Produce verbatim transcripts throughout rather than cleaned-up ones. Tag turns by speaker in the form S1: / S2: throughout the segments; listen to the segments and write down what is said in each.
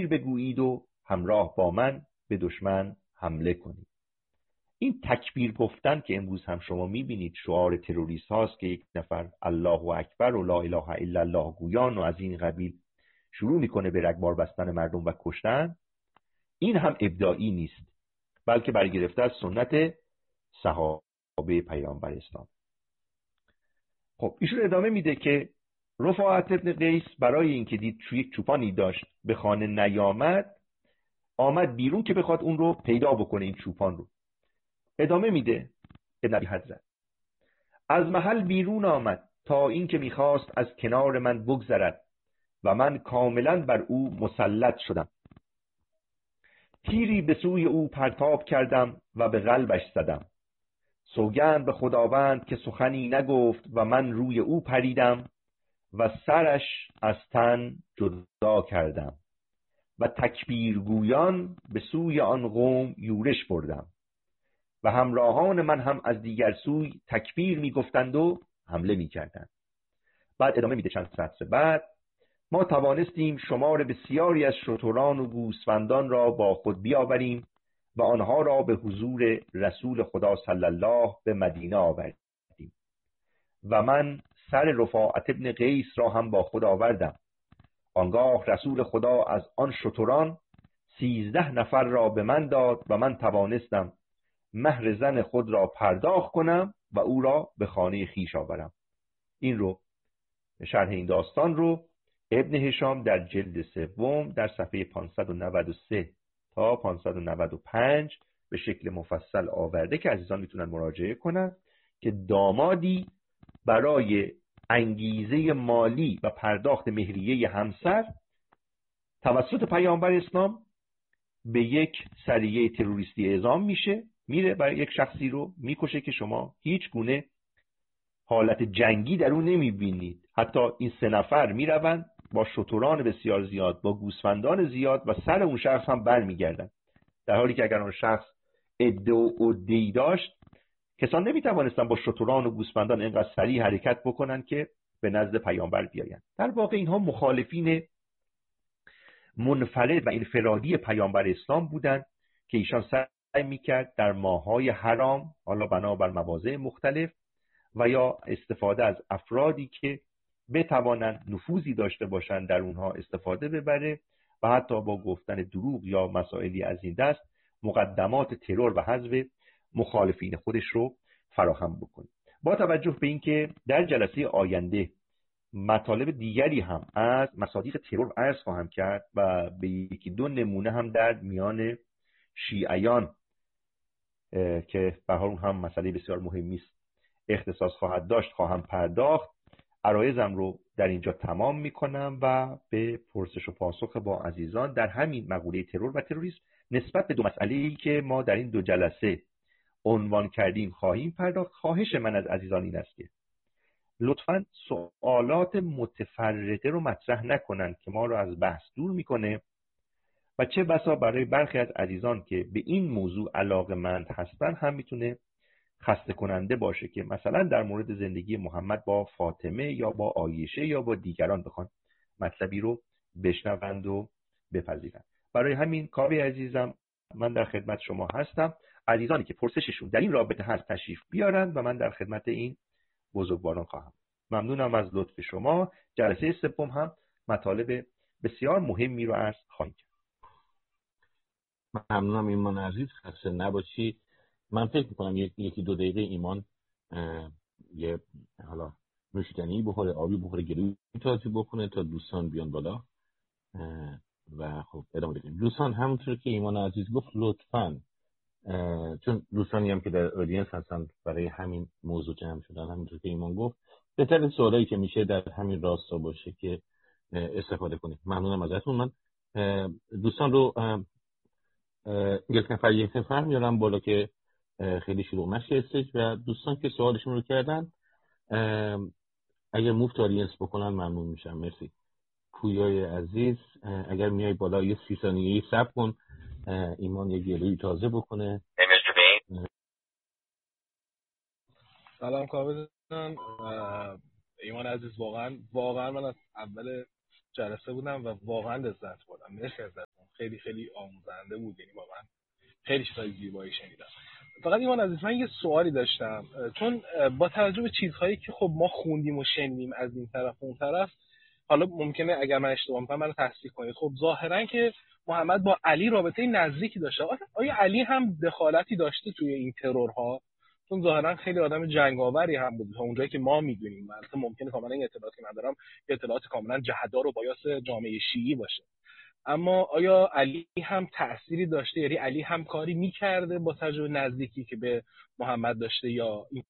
S1: تکبیر بگویید و همراه با من به دشمن حمله کنید. این تکبیر گفتن که امروز هم شما میبینید شعار تروریست هاست که یک نفر الله اکبر و لا اله الا الله گویان و از این قبیل شروع میکنه به رگبار بستن مردم و کشتن، این هم ابداعی نیست، بلکه برگرفته از سنت صحابه پیامبر اسلام. خب ایشون ادامه میده که رفاعت ابن قیس برای اینکه دید چو یک چوپانی داشت به خانه نیامد، آمد بیرون که بخواد اون رو پیدا بکنه، این چوپان رو. ادامه میده ابن ابی حضرت: از محل بیرون آمد تا این که میخواست از کنار من بگذرد و من کاملا بر او مسلط شدم. تیری به سوی او پرتاب کردم و به قلبش زدم. سوگند به خداوند که سخنی نگفت و من روی او پریدم و سرش از تن جدا کردم و تکبیرگویان به سوی آن قوم یورش بردم و همراهان من هم از دیگر سوی تکبیر می گفتند و حمله می کردند. بعد ادامه میده چند سطر بعد: ما توانستیم شمار بسیاری از شتران و گوسفندان را با خود بیاوریم و آنها را به حضور رسول خدا صلی الله به مدینه آوردیم و من سر رفاعت ابن قیس را هم با خود آوردم. آنگاه رسول خدا از آن شتران سیزده نفر را به من داد و من توانستم مهر زن خود را پرداخت کنم و او را به خانه خیش آورم. این رو شرح این داستان رو ابن هشام در جلد سوم در صفحه پانصد و نود و سه تا پانصد و نود و پنج به شکل مفصل آورده که عزیزان میتونن مراجعه کنن که دامادی برای انگیزه مالی و پرداخت مهریه همسر توسط پیامبر اسلام به یک سریه تروریستی اعزام میشه، میره برای یک شخصی رو میکشه که شما هیچ گونه حالت جنگی در اون نمیبینید. حتی این سه نفر میروند با شتران بسیار زیاد، با گوسفندان زیاد و سر اون شخص هم بر میگردن، در حالی که اگر اون شخص عده و عده‌ای داشت کسان نمیتوانستن با شتران و گوسفندان اینقدر سریع حرکت بکنن که به نزد پیامبر بیاین. در واقع اینها مخالفین منفرد و انفرادی پیامبر اسلام بودند که ایشان سعی میکرد در ماه‌های حرام، حالا بنابر مواضع مختلف و یا استفاده از افرادی که بتوانند نفوذی داشته باشند در اونها استفاده ببره و حتی با گفتن دروغ یا مسائلی از این دست مقدمات ترور و حذف مخالفین خودش رو فراهم بکنه. با توجه به اینکه در جلسه آینده مطالب دیگری هم از مصادیق ترور عرض خواهم کرد و به یکی دو نمونه هم در میان شیعیان که به هر حال هم مسئله بسیار مهمی است اختصاص خواهد داشت خواهم پرداخت، عرایضم رو در اینجا تمام میکنم و به پرسش و پاسخ با عزیزان در همین مقوله ترور و تروریسم نسبت به دو مسئله‌ای که ما در این دو جلسه عنوان کردیم خواهیم پرداخت. خواهش من از عزیزان این است که لطفاً سوالات متفرقه رو مطرح نکنن که ما رو از بحث دور میکنه و چه بسا برای برخی از عزیزان که به این موضوع علاقه‌مند هستن هم میتونه خسته کننده باشه که مثلا در مورد زندگی محمد با فاطمه یا با عایشه یا با دیگران بخوان مطلبی رو بشنوند و بپذیرند. برای همین کاوه عزیزم من در خدمت شما هستم. عزیزانی که پرسششون در این رابطه هست تشریف بیارند و من در خدمت این بزرگواران خواهم. ممنونم از لطف شما. جلسه سوم هم مطالب بسیار مهمی رو عرض خواهیم کرد.
S2: ممنونم ایمان عزیز، خسته نباشی. من فکر میکنم یکی دو دقیقه ایمان یه حالا نوشیدنی بخوره، آبی بخوره، گلوی تازه بکنه تا دوستان بیان بالا و خب ادامه بدیم. دوستان همونطور که ایمان عزیز گفت لطفاً چون دوستانی هم که در اودینس هستن برای همین موضوع جمع شدن، همونطور که ایمان گفت بهترین سوالایی که میشه در همین راستا باشه که استفاده کنیم. ممنونم ازتون. من دوستان رو یک نفر یک نفر میارم بالا که خیلی شروع نشه استیج و دوستان که سوالشون رو کردن اگر موفت آدینس بکنن ممنون میشم. مرسی. پویای عزیز اگر میای بالا یه سی ثانیه‌ای صبر کن ایمان یه گلوی تازه بکنه.
S3: سلام کاوه جان. ایمان عزیز، واقعا واقعا من از اول جلسه بودم و واقعا لذت بردم. مرسی ازتون، خیلی خیلی آموزنده بود، یعنی واقعا خیلی چیزای زیبایی شنیدم. فقط ایمان عزیز من یه سوالی داشتم، چون با توجه به چیزهایی که خب ما خوندیم و شنیدیم از این طرف و اون طرف، حالا ممکنه اگر من اشتباه می‌کنم منو تصحیح کنید، خب ظاهرا که محمد با علی رابطه نزدیکی داشته. آیا علی هم دخالتی داشته توی این ترورها؟ چون ظاهرا خیلی آدم جنگاوری هم بود تا اونجایی که ما میدونیم. البته ممکنه کاملا این اطلاعاتی که من دارم اطلاعات کاملا جهت‌دار و بایاس جامعه شیعی باشه، اما آیا علی هم تأثیری داشته؟ یعنی علی هم کاری میکرده با تجربه نزدیکی که به محمد داشته یا این؟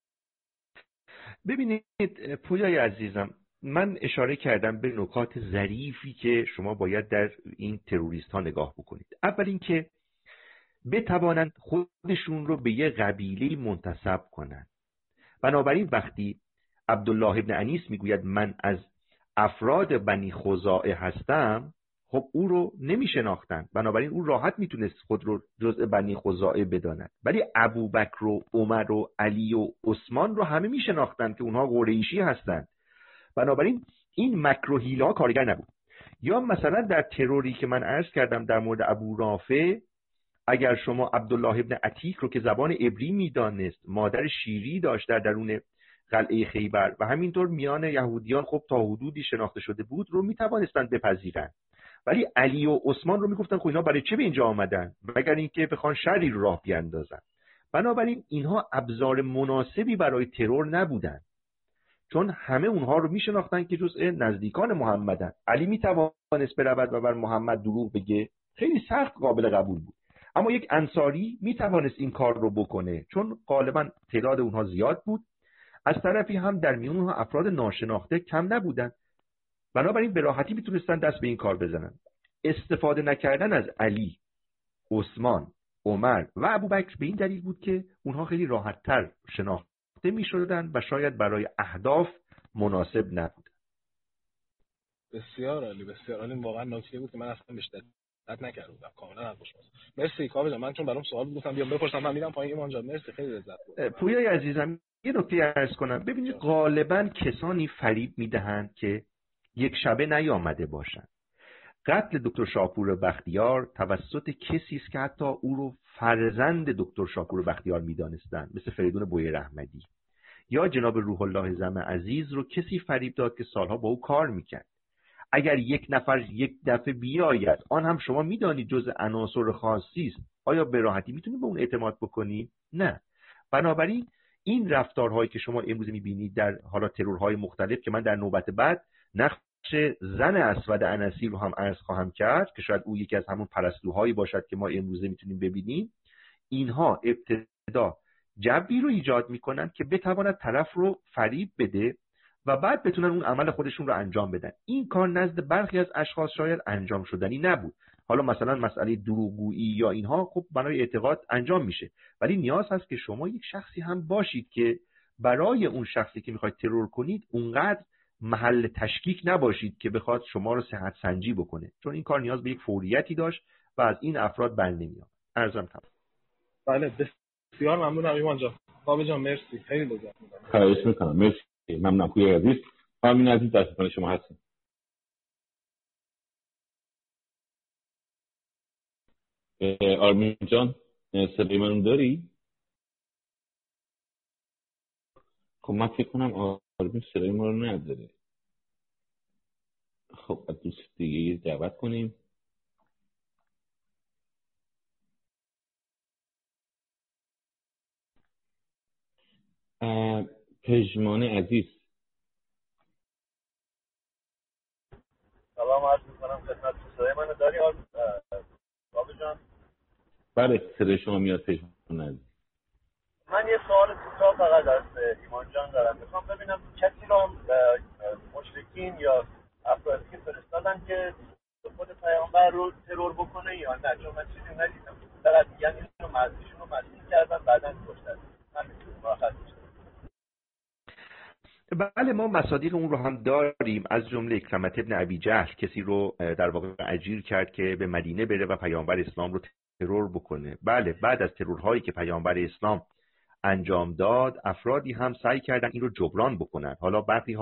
S1: ببینید پویای عزیزم، من اشاره کردم به نکات ظریفی که شما باید در این تروریست ها نگاه بکنید. اول اینکه بتوانند خودشون رو به یه قبیله منتسب کنند. بنابراین وقتی عبدالله ابن انیس میگوید من از افراد بنی خزاعه هستم، خب او رو نمی شناختن، بنابراین او راحت میتونست خود رو جزء بنی خزاعه بداند. ولی ابوبکر و عمر و علی و عثمان رو همه می شناختن که اونها قریشی هستند، بنابراین این مکر و حیله ها کارگر نبود. یا مثلا در تروری که من عرض کردم در مورد ابو رافع، اگر شما عبدالله ابن عتیق رو که زبان عبری میدانست، مادر شیری داشت در درون قلعه خیبر و همینطور میان یهودیان خب تا حدودی شناخته شده بود، رو میتوانستند بپذیرند. ولی علی و عثمان رو میگفتن خب اینا برای چه به اینجا آمدن مگر اینکه بخوان شری رو راه بیاندازن. بنابراین اینها ابزار مناسبی برای ترور نبودن، چون همه اونها رو میشناختن که جزء نزدیکان محمدن. علی میتوانست برود و بر محمد دروغ بگه، خیلی سخت قابل قبول بود. اما یک انصاری میتوانست این کار رو بکنه، چون غالبا تعداد اونها زیاد بود، از طرفی هم در میون اونها افراد ناشناخته کم نبودن، بنابراین به راحتی میتونستن دست به این کار بزنن. استفاده نکردن از علی، عثمان، عمر و ابوبکر به این دلیل بود که اونها خیلی راحت‌تر شناخته میشدن و شاید برای اهداف مناسب نبود.
S3: بسیار عالی، بسیار عالی. واقعا نکته بود که من اصلا بهش دقت نکرده بودم. کاملا حق شما. مرسی کاوه جان. من چون برام سوال بود گفتم بیام بپرسم، من میرم پایین. ایمان جان مرسی، خیلی لذت بردم.
S1: پویای عزیزم یه نکته عرض کنم. ببینید غالبا کسانی فریب میدهند که یک شبه نیامده باشند. قتل دکتر شاپور بختیار توسط کسی است که حتی او رو فرزند دکتر شاپور بختیار میدانستند، مثل فریدون بویر احمدی. یا جناب روح الله زم عزیز رو کسی فریب داد که سالها با او کار میکرد. اگر یک نفر یک دفعه بیاید، آن هم شما میدانید جزء عناصر خاصی است، آیا به راحتی میتونید به اون اعتماد بکنید؟ نه. بنابراین این رفتارهایی که شما امروز میبینید در حالا ترورهای مختلف که من در نوبت بعد نقش زن اسود انسی رو هم عرض خواهم کرد که شاید او یکی از همون پرستوهایی باشد که ما امروزه میتونیم ببینیم، اینها ابتدا جوی رو ایجاد میکنن که بتواند طرف رو فریب بده و بعد بتونن اون عمل خودشون رو انجام بدن. این کار نزد برخی از اشخاص شاید انجام شدنی نبود. حالا مثلا مسئله دروغگویی یا اینها خب بنای اعتقاد انجام میشه، ولی نیاز هست که شما یک شخصی هم باشید که برای اون شخصی که میخواید ترور کنید اونقدر محل تشکیک نباشید که بخواد شما رو صحت سنجی بکنه، چون این کار نیاز به یک فوریتی داشت و از این افراد بر نمیاد. عرضم تمام.
S3: بله بسیار ممنونم ایمان جان. کاوه جان مرسی، خیلی لذت بردم.
S2: خواهش میکنم. مرسی، ممنونم. پویای عزیز، آرمین عزیز دستتون شما هستین. آرمین جان صدای منو داری؟ خب من فکر کنم آرمین صدای ما رو نداره. خب از دوست دیگه دعوت کنیم. پژمان عزیز.
S4: سلام عرض می‌کنم خدمت صدای منو داری آرمین جان؟
S2: بله صدای شما میاد پژمان عزیز.
S4: من یه سوال کوتاه فقط از ایمان جان دارم. میخوام ببینم کسی رو هم مشرکین یا افرادی که فرستادن که خود پیامبر رو ترور بکنه یا نه، چون من چیزی ندیدم. فقط میگن اینو مزدیشون رو مزدی کردن بعداً کشتن. همین مراحل میشه.
S1: بله ما مصادیق اون رو هم داریم، از جمله اکرمة ابن ابی جهل کسی رو در واقع اجیر کرد که به مدینه بره و پیامبر اسلام رو ترور بکنه. بله بعد از ترورهایی که پیامبر اسلام انجام داد افرادی هم سعی کردن این رو جبران بکنن. حالا برخی ها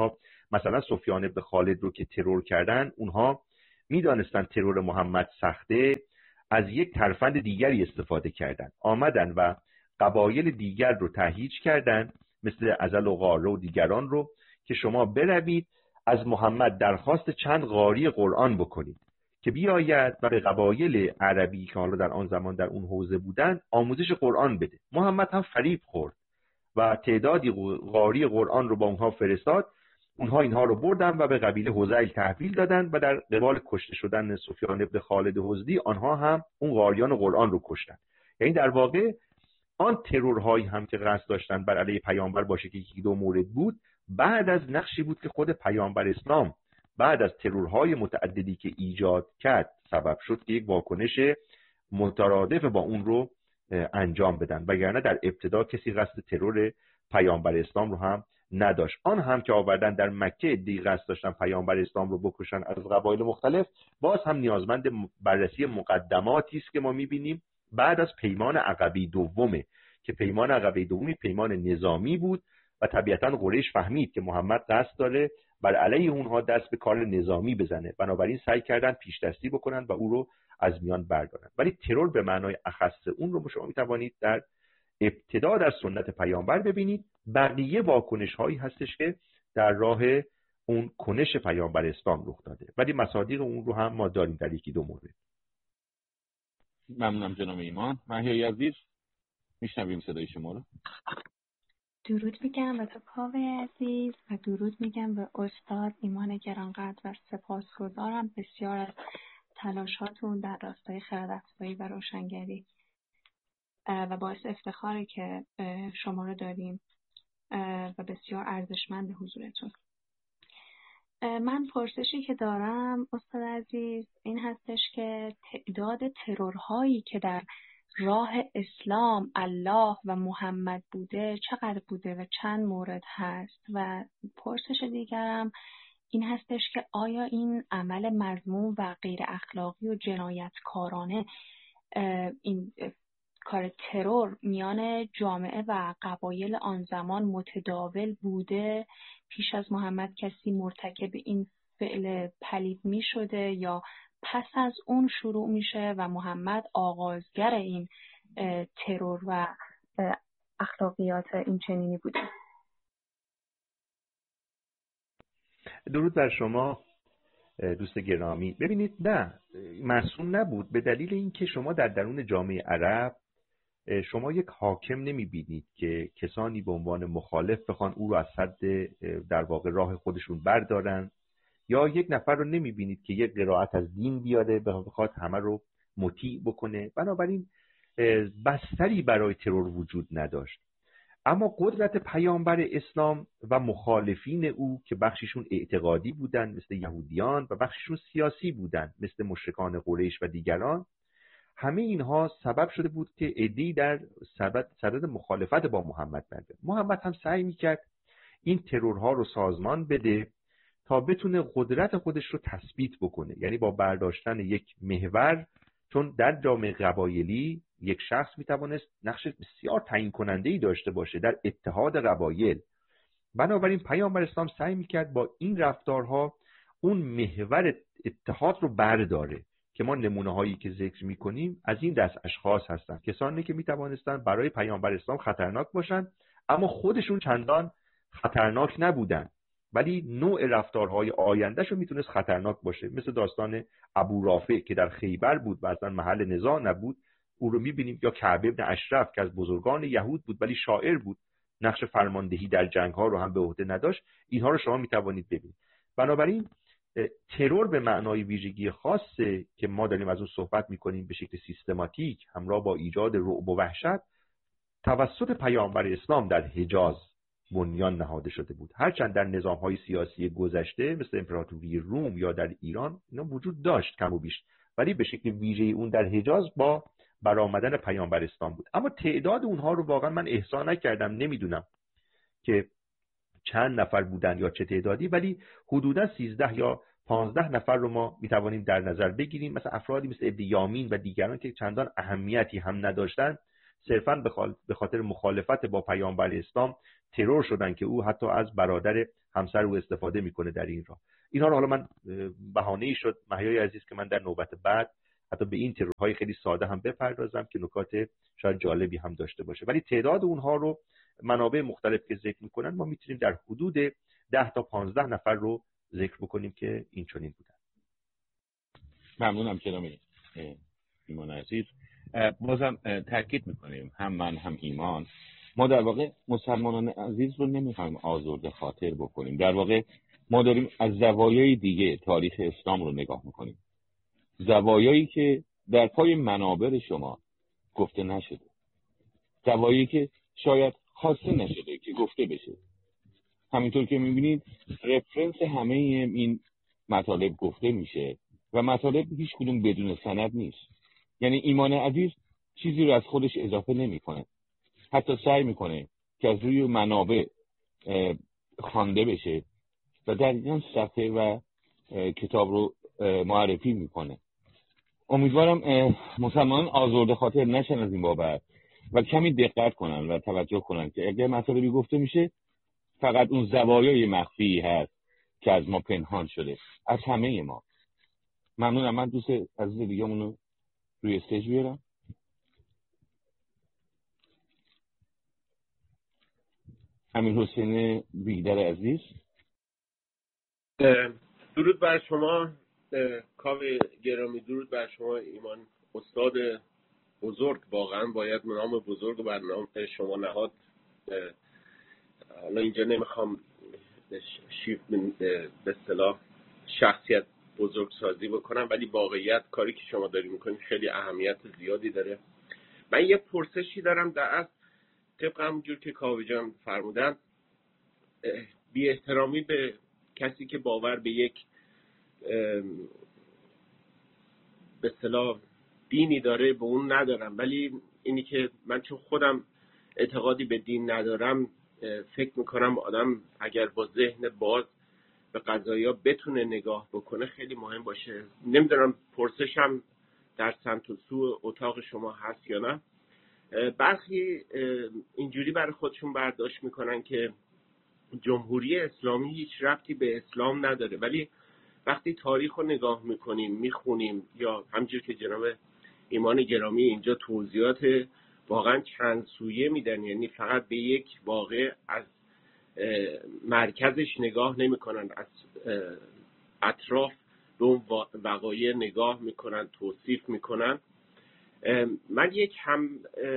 S1: مثلا سفیان بن خالد رو که ترور کردن، اونها میدانستن ترور محمد سخته، از یک ترفند دیگری استفاده کردن، آمدن و قبایل دیگر رو تهییج کردن مثل ازل و قاره و دیگران رو که شما بروید از محمد درخواست چند قاری قرآن بکنید که بیاید و به قبایل عربی که حالا در آن زمان در اون حوزه بودن آموزش قرآن بده. محمد هم فریب خورد و تعدادی قاری قرآن رو با اونها فرستاد. اونها اینها رو بردن و به قبیله هذیل تحویل دادن و در قبال کشته شدن سفیان بن خالد حزدی آنها هم اون قاریان قرآن رو کشتن. یعنی در واقع آن ترورهایی هم که قصد داشتن بر علیه پیامبر باشه که یکی دو مورد بود، بعد از نقشی بود که خود پیامبر اسلام بعد از ترورهای متعددی که ایجاد کرد سبب شد که یک واکنش مترادف با اون رو انجام بدن، وگرنه در ابتدا کسی قصد ترور پیامبر اسلام رو هم نداشت. آن هم که آوردن در مکه دی قصد داشتن پیامبر اسلام رو بکشن از قبایل مختلف، باز هم نیازمند بررسی مقدماتی است که ما می‌بینیم بعد از پیمان عقبه دومه که پیمان عقبه دومی پیمان نظامی بود و طبیعتاً قریش فهمید که محمد قصد داره بر علیه اونها دست به کار نظامی بزنه، بنابراین سعی کردن پیش دستی بکنن و او رو از میان بردارن. ولی ترور به معنای اخص اون رو شما میتوانید در ابتدا در سنت پیامبر ببینید. بقیه واکنش هایی هستش که در راه اون کنش پیامبر اسلام رخ داده، ولی مصادیق اون رو هم ما داریم در یکی دو مورد.
S2: ممنونم جناب ایمان. مهیای عزیز میشنویم صدای شما رو.
S5: درود میگم به تو کاوه عزیز و درود میگم به استاد ایمان گرانقدر و سپاسگزارم بسیار از تلاشاتون در راستای خردافزایی و روشنگری و باعث افتخاره که شما رو داریم و بسیار ارزشمند حضورتون. من پرسشی که دارم استاد عزیز این هستش که تعداد ترورهایی که در راه اسلام، الله و محمد بوده چقدر بوده و چند مورد هست؟ و پرسش دیگرم این هستش که آیا این عمل مذموم و غیر اخلاقی و جنایتکارانه، این کار ترور میان جامعه و قبایل آن زمان متداول بوده؟ پیش از محمد کسی مرتکب این فعل پلید می شده یا پس از اون شروع میشه و محمد آغازگر این ترور و اخلاقیات این چنینی بوده؟
S1: درود بر شما دوست گرامی. ببینید نه، معصوم نبود، به دلیل اینکه شما در درون جامعه عرب شما یک حاکم نمیبینید که کسانی به عنوان مخالف بخوان او رو از حد در واقع راه خودشون بردارن، یا یک نفر رو نمیبینید که یک قرائت از دین بیاره بخواد همه رو مطیع بکنه. بنابراین بستری برای ترور وجود نداشت. اما قدرت پیامبر اسلام و مخالفین او که بخششون اعتقادی بودن مثل یهودیان و بخششون سیاسی بودن مثل مشرکان قریش و دیگران، همه اینها سبب شده بود که عده‌ای در صدد مخالفت با محمد برده. محمد هم سعی میکرد این ترورها رو سازمان بده تا بتونه قدرت خودش رو تثبیت بکنه، یعنی با برداشتن یک محور، چون در جامعه قبایلی یک شخص میتوانست نقش بسیار تعیین کننده‌ای داشته باشه در اتحاد قبایل. بنابراین پیامبر اسلام سعی میکرد با این رفتارها اون محور اتحاد رو برداره که ما نمونه هایی که ذکر میکنیم از این دست اشخاص هستن، کسانی که میتوانستن برای پیامبر اسلام خطرناک باشن اما خودشون چندان خطرناک نبودن، ولی نوع رفتارهای آیندهشو میتونست خطرناک باشه. مثل داستان ابو رافع که در خیبر بود و اصلا محل نزاع نبود، او رو میبینیم، یا کعب ابن اشرف که از بزرگان یهود بود ولی شاعر بود، نقش فرماندهی در جنگ ها رو هم به عهده نداشت. اینها رو شما میتوانید ببینید. بنابراین ترور به معنای ویژگی خاصه که ما داریم از اون صحبت میکنیم به شکل سیستماتیک همراه با ایجاد رعب و وحشت توسط پیامبر اسلام در حجاز بنیان نهاده شده بود. هرچند در نظام‌های سیاسی گذشته مثل امپراتوری روم یا در ایران اینا وجود داشت کم و بیش، ولی به شکل ویژه اون در حجاز با برآمدن پیامبر اسلام بود. اما تعداد اونها رو واقعا من احصا نکردم، نمیدونم که چند نفر بودن یا چه تعدادی، ولی حدودا سیزده یا پانزده نفر رو ما میتوانیم در نظر بگیریم. مثلا افرادی مثل ابن یامین و دیگران که چندان اهمیتی هم نداشتن صرفاً به خاطر مخالفت با پیامبر اسلام ترور شدن که او حتی از برادر همسر او استفاده میکنه در این راه. اینا رو حالا من بهانه‌ای شد مهیای عزیز که من در نوبت بعد حتی به این ترورهای خیلی ساده هم بپردازم که نکات شاید جالبی هم داشته باشه، ولی تعداد اونها رو منابع مختلف که ذکر میکنن ما میتونیم در حدود ده تا پانزده نفر رو ذکر بکنیم که این چنین بودن.
S2: ممنونم جناب ایمان عزیز. بازم تاکید میکنیم هم من هم ایمان ما در واقع مسلمانان عزیز رو نمیخوایم آزرده خاطر بکنیم، در واقع ما داریم از زوایای دیگه تاریخ اسلام رو نگاه میکنیم، زوایایی که در پای منابر شما گفته نشده، زوایایی که شاید خواسته نشده که گفته بشه. همینطور که میبینید رفرنس همه این مطالب گفته میشه و مطالب هیچ کدوم بدون سند نیست. یعنی ایمان عزیز چیزی رو از خودش اضافه نمیکنه، حتی سعی میکنه که از روی منابع خوانده بشه و دقیقاً صفحه و کتاب رو معرفی میکنه. امیدوارم مسلمانان آزرده خاطر نشن از این بابت و کمی دقت کنن و توجه کنن که اگر مطالبی گفته میشه فقط اون زوایای مخفی هست که از ما پنهان شده، از همه ما. ممنونم. من دوست عزیز دیگه‌مون رو روی استیج بیارم. امین حسین بیدر عزیز.
S6: درود بر شما کاوه گرامی، درود بر شما ایمان، استاد بزرگ. واقعا باید نام بزرگ بر نام شما نهاد. حالا اینجا نمیخوام شیف به اصطلاح شخصیت بزرگ سازی بکنم، ولی واقعیت کاری که شما داری میکنید خیلی اهمیت زیادی داره. من یه پرسشی دارم در اصل طبق همونجور که کاوه جان فرمودن، بی احترامی به کسی که باور به یک به اصطلاح دینی داره به اون ندارم، ولی اینی که من چون خودم اعتقادی به دین ندارم فکر میکنم آدم اگر با ذهن باز به قضایا بتونه نگاه بکنه خیلی مهم باشه. نمیدونم پرسشم در سمت و سو اتاق شما هست یا نه. برخی اینجوری برای خودشون برداشت میکنن که جمهوری اسلامی هیچ ربطی به اسلام نداره، ولی وقتی تاریخ رو نگاه میکنیم میخونیم یا همجور که جناب ایمان گرامی اینجا توضیحات واقعا چند سویه میدن، یعنی فقط به یک واقع از مرکزش نگاه نمیکنن، از اطراف به اون وقایع نگاه میکنن، توصیف میکنن. من یک هم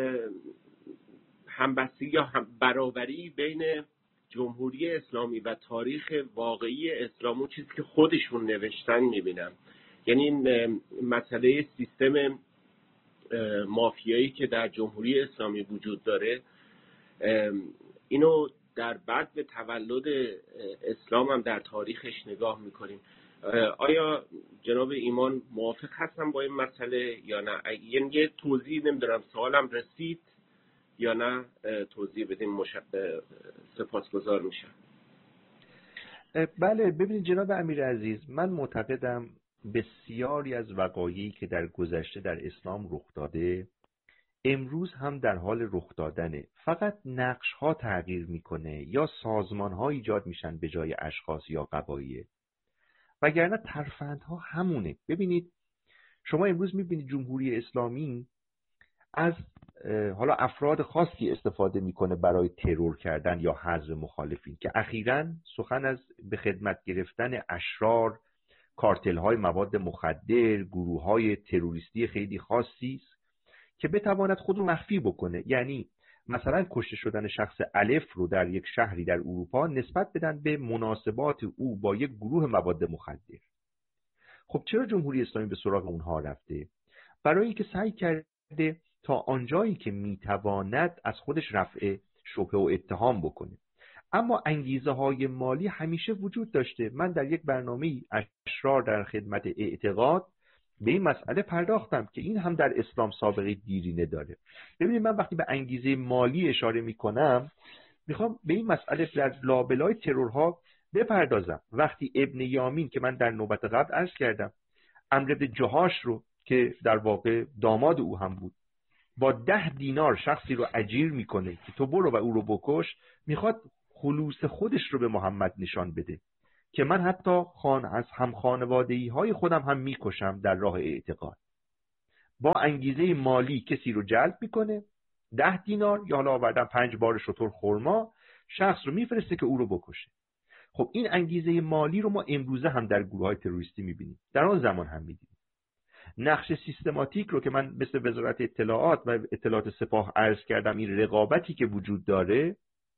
S6: همبستگی یا هم برابری بین جمهوری اسلامی و تاریخ واقعی اسلام، اون چیزی که خودشون نوشتن میبینم. یعنی این مسئله سیستم مافیایی که در جمهوری اسلامی وجود داره، اینو در بعد به تولد اسلام هم در تاریخش نگاه میکنیم. آیا جناب ایمان موافق هستن با این مسئله یا نه؟ یعنی یه توضیح، نمیدونم سوالم رسید یا نه، توضیح بدیم. مش... سپاسگزار میشم.
S1: بله، ببینید جناب امیر عزیز، من معتقدم بسیاری از وقایعی که در گذشته در اسلام رخ داده امروز هم در حال رخ دادنه، فقط نقش ها تغییر میکنه یا سازمان ها ایجاد میشن به جای اشخاص یا قبایل، وگرنه ترفندها همونه. ببینید شما امروز میبینید جمهوری اسلامی از حالا افراد خاصی استفاده میکنه برای ترور کردن یا حذف مخالفین، که اخیراً سخن از به خدمت گرفتن اشرار، کارتل های مواد مخدر، گروه های تروریستی خیلی خاصی است که بتواند خود رو مخفی بکنه. یعنی مثلا کشته شدن شخص الف رو در یک شهری در اروپا نسبت بدن به مناسبات او با یک گروه مواد مخدر. خب چرا جمهوری اسلامی به سراغ اونها رفته؟ برای اینکه سعی کرده تا آنجایی که میتواند از خودش رفع شبهه و اتهام بکنه. اما انگیزه های مالی همیشه وجود داشته. من در یک برنامه اشرار در خدمت اعتقاد به این مسئله پرداختم که این هم در اسلام سابقه دیرینه داره. ببینید من وقتی به انگیزه مالی اشاره میکنم میخوام به این مسئله در لابلای ترورها بپردازم. وقتی ابن یامین که من در نوبت قبل عرض کردم، عمرو بن جهاش رو که در واقع داماد او هم بود، با ده دینار شخصی رو اجیر میکنه که تو برو و او رو بکش، میخواد خلوص خودش رو به محمد نشان بده که من حتی خان از هم خانوادگی های خودم هم میکشم در راه اعتقاد. با انگیزه مالی کسی رو جلب میکنه، ده دینار یا حالا آوردن پنج بار شتر خرما، شخص رو میفرسته که او رو بکشه. خب این انگیزه مالی رو ما امروزه هم در گروه های تروریستی میبینیم، در آن زمان هم میدیم. نقش سیستماتیک رو که من مثل وزارت اطلاعات و اطلاعات سپاه عرض کردم، این رقابتی که وجود داره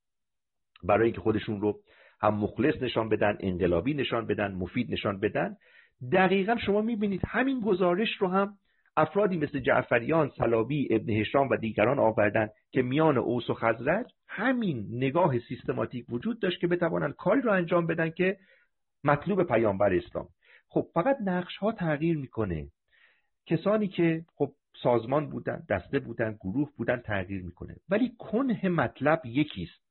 S1: برای اینکه خودشون رو هم مخلص نشان بدن، انقلابی نشان بدن، مفید نشان بدن، دقیقا شما میبینید همین گزارش رو هم افرادی مثل جعفریان، صلابی، ابن هشام و دیگران آوردن که میان اوس و خزرج همین نگاه سیستماتیک وجود داشت که بتوانند کاری رو انجام بدن که مطلوب پیامبر اسلام. خب فقط نقش ها تغییر میکنه، کسانی که خب سازمان بودن، دسته بودن، گروه بودن تغییر میکنه، ولی کنه مطلب یکیست،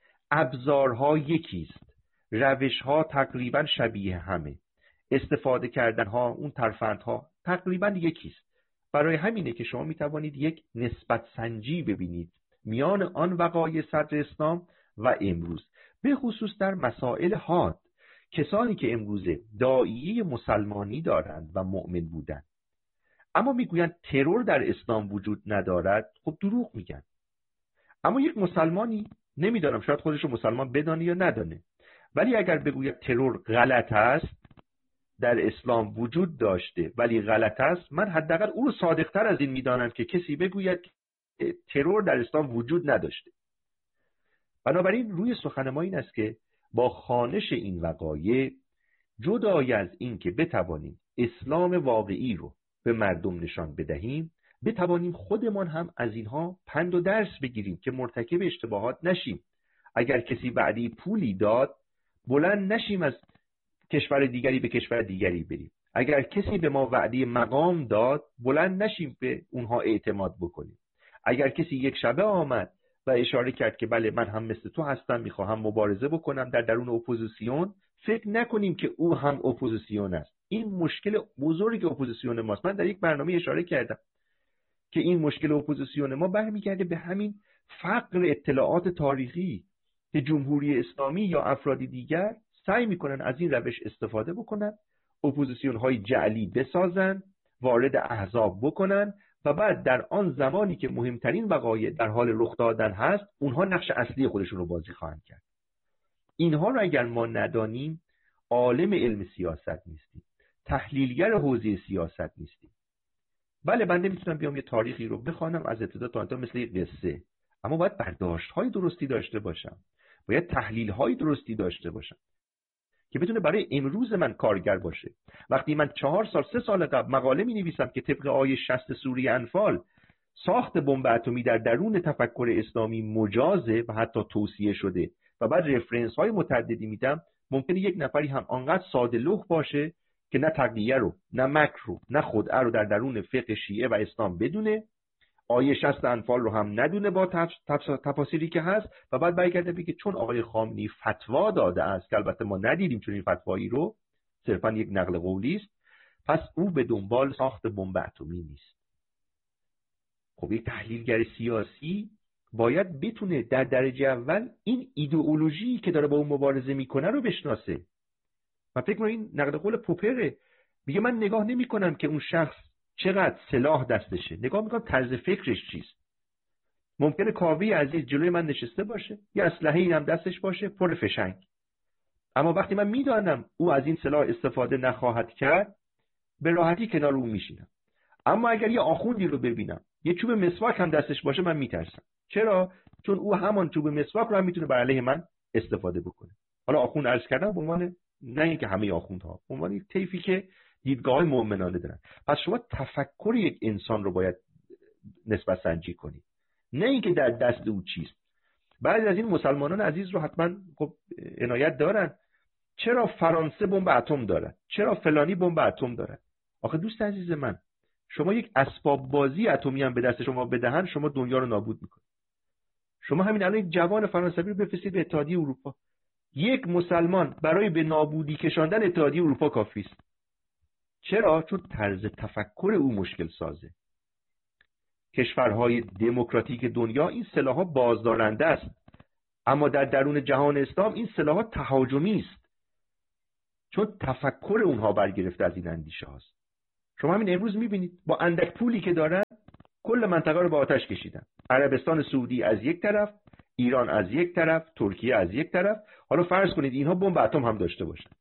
S1: ابزارها یکیست، روشها تقریبا شبیه همه، استفاده کردنها، اون ترفندها تقریبا یکیست. برای همینه که شما میتوانید یک نسبت سنجی ببینید میان آن وقایع صدر اسلام و امروز، به خصوص در مسائل حاد. کسانی که امروزه داعیه مسلمانی دارند و مؤمن بودند اما میگویند ترور در اسلام وجود ندارد، خب دروغ میگن. اما یک مسلمانی، نمیدانم شاید خودش رو مسلمان بدانه یا ندانه، ولی اگر بگوید ترور غلط است، در اسلام وجود داشته ولی غلط است، من حداقل او رو صادقتر از این میدانم که کسی بگوید ترور در اسلام وجود نداشته. بنابراین روی سخن ما این است که با خوانش این وقایع، جدای از این که بتوانیم اسلام واقعی رو به مردم نشان بدهیم، بتوانیم خودمان هم از اینها پند و درس بگیریم که مرتکب اشتباهات نشیم. اگر کسی وعده پولی داد، بلند نشیم از کشور دیگری به کشور دیگری بریم. اگر کسی به ما وعده مقام داد، بلند نشیم به اونها اعتماد بکنیم. اگر کسی یک شبه آمد و اشاره کرد که بله من هم مثل تو هستم، میخواهم مبارزه بکنم در درون اپوزیسیون، فکر نکنیم که او هم اپوزیسیون است. این مشکل بزرگ اپوزیسیون ماست. من در یک برنامه اشاره کردم که این مشکل اپوزیسیون ما برمیگرده به همین فقر اطلاعات تاریخی که جمهوری اسلامی یا افرادی دیگر سعی میکنن از این روش استفاده بکنن، اپوزیسیون های جعلی بسازن، وارد احزاب بکنن و بعد در آن زمانی که مهمترین وقایع در حال رخ دادن هست، اونها نقش اصلی خودشون رو بازی خواهند کرد. اینها رو اگر ما ندانیم، عالم علم سیاست نیستیم، تحلیلگر حوزه سیاست نیستیم. بله بنده میتونم بیام یه تاریخی رو بخوانم از ابتدا تا انتها مثل یک قصه، اما باید برداشت های درستی داشته باشم، باید تحلیل های درستی داشته باشم که بتونه برای امروز من کارگر باشه. وقتی من چهار سال سه سال قبل مقاله می نویسم که طبق آیه شصت سوره انفال ساخت بمب اتمی در درون تفکر اسلامی مجازه و حتی توصیه شده و بعد رفرنس های متعددی میدم، ممکنه یک نفری هم آنقدر ساده لوح باشه که نه تقیه رو، نه مکر رو، نه خدعه رو در درون فقه شیعه و اسلام بدونه، آیه شصت انفال رو هم ندونه با تفاسیری که هست و بعد برگرده بگه چون آقای خامنه‌ای فتوا داده است که البته ما ندیدیم چون این فتوایی رو، صرفا یک نقل قولی است، پس او به دنبال ساخت بمب اتمی نیست. خب یک تحلیلگر سیاسی باید بتونه در درجه اول این ایدئولوژی که داره با اون مبارزه میکنه رو بشناسه. من فکر کنم این نقل قول پوپره، میگه من نگاه نمیکنم که اون شخص چقدر سلاح دستشه، نگاه میکنم طرز فکرش چیست. ممکنه کاوی عزیز جلوی من نشسته باشه، یه اسلحه‌ای هم دستش باشه پر فشنگ، اما وقتی من میدانم او از این سلاح استفاده نخواهد کرد، به راحتی کنار او میشینم. اما اگر یه آخوندی رو ببینم یه چوب مسواک هم دستش باشه، من میترسم. چرا؟ چون او همان چوب مسواک رو هم میتونه بر علیه من استفاده بکنه. حالا آخوند عرض کردم به عنوان نه اینکه همه آخوندها، به عنوان یک طیفی که دیدگاه مؤمنانه دارن. پس شما تفکر یک انسان رو باید نسبت سنجی کنید، نه اینکه در دست او چیست. بعضی از این مسلمانان عزیز رو حتما خب عنایت دارن، چرا فرانسه بمب اتم داره، چرا فلانی بمب اتم داره. آخه دوست عزیز من، شما یک اسباب بازی اتمی هم به دست شما بدهن، شما دنیا رو نابود میکنید. شما همین الان یک جوان فرانسوی رو بفرستید به اتحادیه اروپا، یک مسلمان برای به نابودی کشاندن اتحادیه اروپا کافی است. چرا؟ چون طرز تفکر او مشکل سازه. کشورهای دموکراتیک دنیا این سلاح‌ها بازدارنده است، اما در درون جهان اسلام این سلاح‌ها تهاجمی است، چون تفکر اونها برگرفته از این اندیشه هاست. شما همین امروز می‌بینید با اندک پولی که دارن کل منطقه رو به آتش کشیدن. عربستان سعودی از یک طرف، ایران از یک طرف، ترکیه از یک طرف. حالا فرض کنید اینها بمب اتم هم داشته باشن،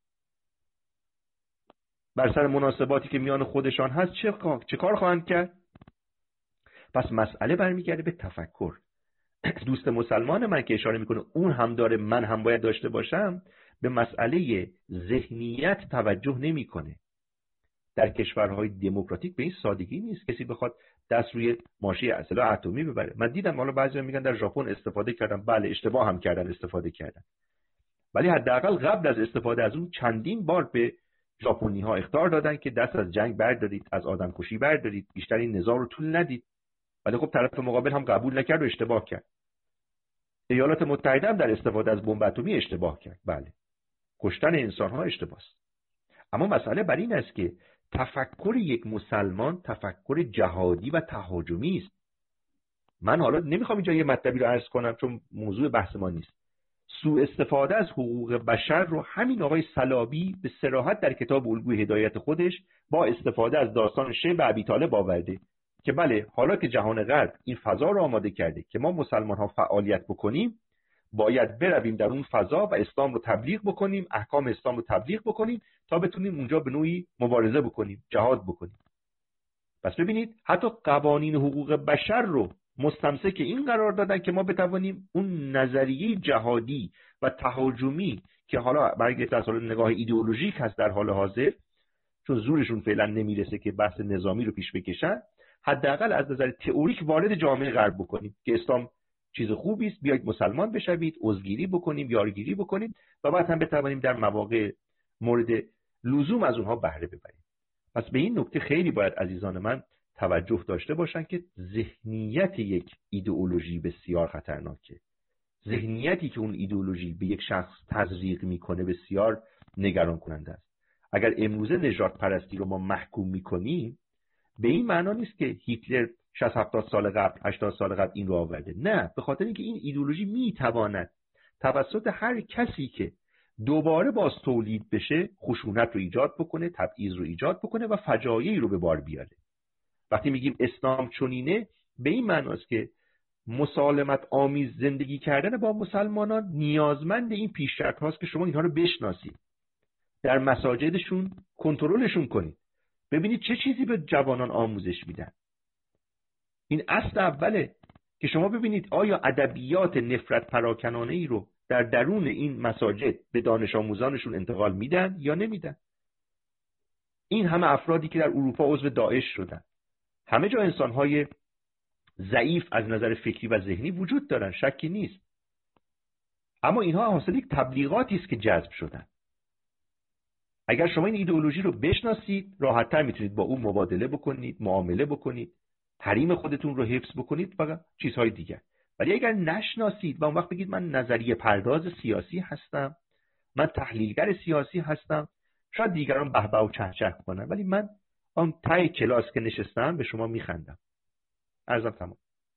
S1: بر سر مناسباتی که میان خودشان هست چه چه کار خواهند کرد؟ پس مسئله برمیگرده به تفکر. دوست مسلمان من که اشاره میکنه اون هم داره من هم باید داشته باشم، به مسئله ذهنیت توجه نمیکنه. در کشورهای دموکراتیک به این سادگی نیست کسی بخواد دست روی ماشین اسلحه اتمی ببره. من دیدم حالا بعضیا میگن در ژاپن استفاده کردن، بله اشتباه هم کردن استفاده کردن، ولی حداقل قبل از استفاده از اون چندین بار به ژاپنی ها اخطار دادن که دست از جنگ بردارید، از آدم کشی بردارید، بیشتر این نزاع رو طول ندید. ولی خب طرف مقابل هم قبول نکرد و اشتباه کرد. ایالات متحده هم در استفاده از بمب اتمی اشتباه کرد. بله، کشتن انسان ها اشتباه است. اما مسئله بر این است که تفکر یک مسلمان تفکر جهادی و تهاجمی است. من حالا نمیخوام اینجا یه مطلبی رو عرض کنم چون موضوع بحث ما نیست. سوء استفاده از حقوق بشر رو همین آقای صلابی به صراحت در کتاب الگوی هدایت خودش با استفاده از داستان شیب ابی طالب آورده که بله، حالا که جهان غرب این فضا رو آماده کرده که ما مسلمان ها فعالیت بکنیم، باید برویم در اون فضا و اسلام رو تبلیغ بکنیم، احکام اسلام رو تبلیغ بکنیم تا بتونیم اونجا به نوعی مبارزه بکنیم، جهاد بکنیم. پس ببینید حتی قوانین حقوق بشر رو مستمسک این قرار دادن که ما بتوانیم اون نظریه جهادی و تهاجمی که حالا برگرفته از حال نگاه ایدئولوژیک هست در حال حاضر، چون زورشون فعلا نمیرسه که بحث نظامی رو پیش بکشن، حداقل از نظر تئوریک وارد جامعه غرب بکنیم که اسلام چیز خوبی است، بیایید مسلمان بشوید، عضوگیری بکنیم، یارگیری بکنیم و بعد هم بتوانیم در مواقع مورد لزوم از اونها بهره ببریم. پس به این نکته خیلی باید عزیزان من توجه داشته باشن که ذهنیت یک ایدئولوژی بسیار خطرناکه. ذهنیتی که اون ایدئولوژی به یک شخص تزریق میکنه بسیار نگران کننده است. اگر امروزه نژاد پرستی رو ما محکوم میکنیم، به این معنا نیست که هیتلر شصت هفتاد سال قبل، هشتاد سال قبل این رو آورده. نه، به خاطر اینکه این ایدئولوژی میتواند توسط هر کسی که دوباره باز تولید بشه خشونت رو ایجاد بکنه، تبعیض رو ایجاد بکنه و فجایعی رو به بار بیاره. وقتی میگیم اسلام چنینه، به این معناست که مسالمت آمیز زندگی کردن با مسلمانان نیازمند این پیش‌شرط هاست که شما اینها رو بشناسید، در مساجدشون کنترلشون کنید، ببینید چه چیزی به جوانان آموزش میدن. این اصل اوله که شما ببینید آیا ادبیات نفرت پراکنانه ای رو در درون این مساجد به دانش آموزانشون انتقال میدن یا نمیدن. این همه افرادی که در اروپا عضو داعش شدن، همه جا انسان‌های ضعیف از نظر فکری و ذهنی وجود دارن، شکی نیست، اما اینها حاصل یک تبلیغاتی است که جذب شدن. اگر شما این ایدئولوژی رو بشناسید، راحت‌تر میتونید با اون مبادله بکنید، معامله بکنید، حریم خودتون رو حفظ بکنید و چیزهای دیگر. ولی اگر نشناسید و اون وقت بگید من نظریه پرداز سیاسی هستم، من تحلیلگر سیاسی هستم، شاید دیگران بهبه و چهچه کنن، ولی من آن ته کلاس که نشستم به شما میخندم. عرضم تمام.